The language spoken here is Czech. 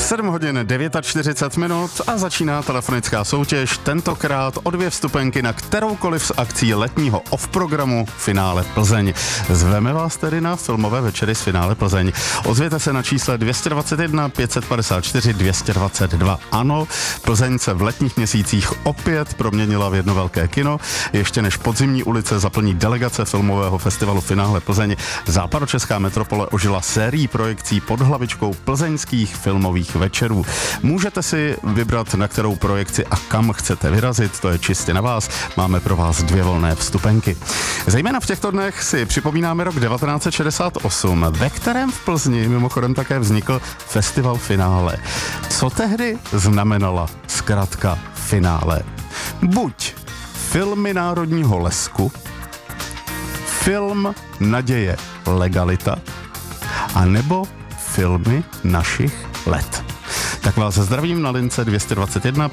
7 hodin 49 minut a začíná telefonická soutěž, tentokrát o 2 vstupenky na kteroukoliv z akcí letního off-programu Finále Plzeň. Zveme vás tedy na filmové večery z Finále Plzeň. Ozvěte se na čísle 221 554 222. Ano, Plzeň se v letních měsících opět proměnila v jedno velké kino. Ještě než podzimní ulice zaplní delegace filmového festivalu Finále Plzeň, západočeská metropole ožila sérií projekcí pod hlavičkou plzeňských filmových večerů. Můžete si vybrat, na kterou projekci a kam chcete vyrazit, to je čistě na vás. Máme pro vás 2 volné vstupenky. Zejména v těchto dnech si připomínáme rok 1968, ve kterém v Plzni mimochodem také vznikl festival Finále. Co tehdy znamenala zkratka Finále? Buď filmy Národního lesku, film Naděje legalita, a nebo filmy našich let. Tak vás zdravím na lince 221